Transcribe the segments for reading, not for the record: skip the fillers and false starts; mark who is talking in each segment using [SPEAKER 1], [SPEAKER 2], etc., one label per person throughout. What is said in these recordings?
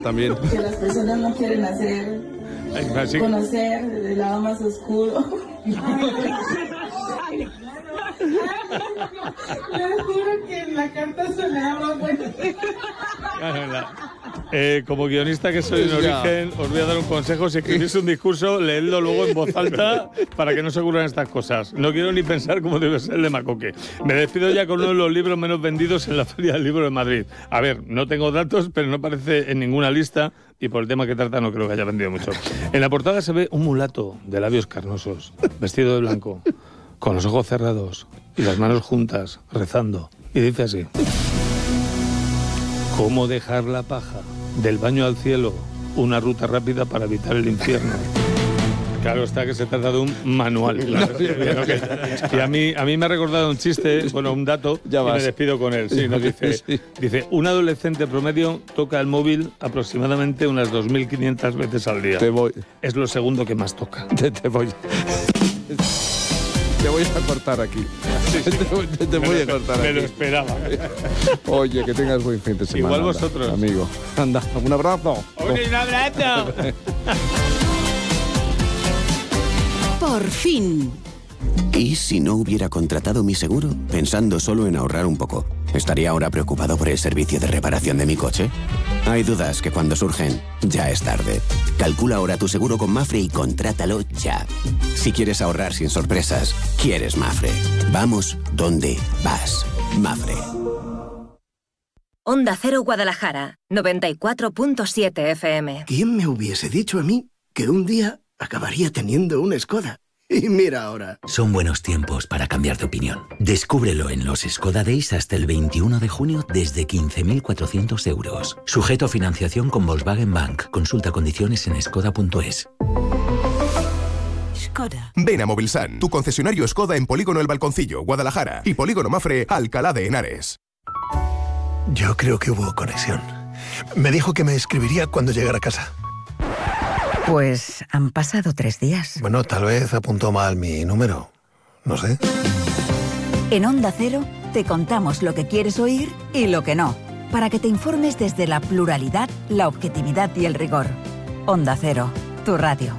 [SPEAKER 1] También.
[SPEAKER 2] Que las personas no quieren conocer el lado más oscuro. Les juro que en la carta sonaba bueno.
[SPEAKER 3] Como guionista que soy en origen, os voy a dar un consejo: si escribís un discurso, leedlo luego en voz alta para que no se ocurran estas cosas. No quiero ni pensar cómo debe ser el de Macoque. Me despido ya con uno de los libros menos vendidos en la Feria del Libro de Madrid. A ver, no tengo datos, pero no aparece en ninguna lista y por el tema que trata no creo que haya vendido mucho. En la portada se ve un mulato de labios carnosos, vestido de blanco, con los ojos cerrados y las manos juntas, rezando. Y dice así: ¿cómo dejar la paja? Del baño al cielo, una ruta rápida para evitar el infierno. Claro está que se trata de un manual. Claro, y a mí me ha recordado un chiste, bueno, un dato, y me despido con él. Sí, nos dice, un adolescente promedio toca el móvil aproximadamente unas 2.500 veces al día. Es lo segundo que más toca.
[SPEAKER 1] Te voy a cortar aquí. Te voy a cortar aquí.
[SPEAKER 3] Me lo esperaba.
[SPEAKER 1] Oye, que tengas buen fin de semana.
[SPEAKER 3] Igual vosotros.
[SPEAKER 1] Amigo. Anda, un abrazo.
[SPEAKER 3] Un abrazo.
[SPEAKER 4] Por fin.
[SPEAKER 5] ¿Y si no hubiera contratado mi seguro? Pensando solo en ahorrar un poco. ¿Estaría ahora preocupado por el servicio de reparación de mi coche? Hay dudas que cuando surgen, ya es tarde. Calcula ahora tu seguro con Mapfre y contrátalo ya. Si quieres ahorrar sin sorpresas, quieres Mapfre. Vamos donde vas. Mapfre.
[SPEAKER 6] Onda Cero Guadalajara, 94.7 FM.
[SPEAKER 7] ¿Quién me hubiese dicho a mí que un día acabaría teniendo una Skoda? Y mira ahora.
[SPEAKER 8] Son buenos tiempos para cambiar de opinión. Descúbrelo en los Skoda Days hasta el 21 de junio desde 15.400 euros. Sujeto a financiación con Volkswagen Bank. Consulta condiciones en skoda.es.
[SPEAKER 9] Skoda. Ven a Movilsan, tu concesionario Skoda en Polígono El Balconcillo, Guadalajara, y Polígono Mapfre, Alcalá de Henares.
[SPEAKER 10] Yo creo que hubo conexión. Me dijo que me escribiría cuando llegara a casa.
[SPEAKER 11] Pues han pasado 3 días.
[SPEAKER 10] Bueno, tal vez apuntó mal mi número. No sé.
[SPEAKER 11] En Onda Cero te contamos lo que quieres oír y lo que no, para que te informes desde la pluralidad, la objetividad y el rigor. Onda Cero, tu radio.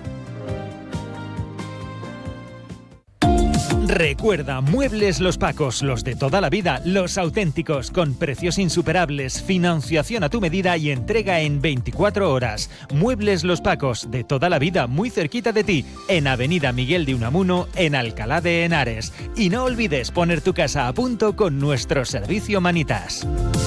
[SPEAKER 12] Recuerda, Muebles Los Pacos, los de toda la vida, los auténticos, con precios insuperables, financiación a tu medida y entrega en 24 horas. Muebles Los Pacos, de toda la vida, muy cerquita de ti, en Avenida Miguel de Unamuno, en Alcalá de Henares. Y no olvides poner tu casa a punto con nuestro servicio Manitas.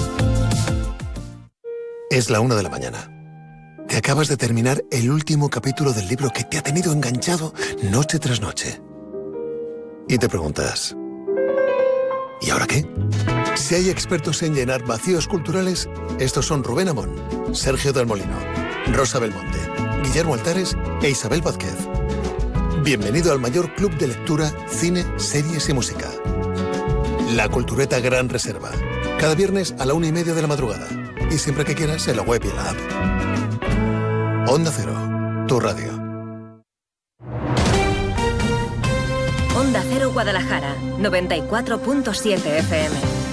[SPEAKER 10] Es la 1 de la mañana. Te acabas de terminar el último capítulo del libro que te ha tenido enganchado noche tras noche. Y te preguntas, ¿y ahora qué? Si hay expertos en llenar vacíos culturales, estos son Rubén Amón, Sergio del Molino, Rosa Belmonte, Guillermo Altares e Isabel Vázquez. Bienvenido al mayor club de lectura, cine, series y música. La Cultureta Gran Reserva. Cada viernes a la 1:30 de la madrugada. Y siempre que quieras en la web y en la app. Onda Cero, tu radio.
[SPEAKER 6] Onda Cero Guadalajara, 94.7 FM.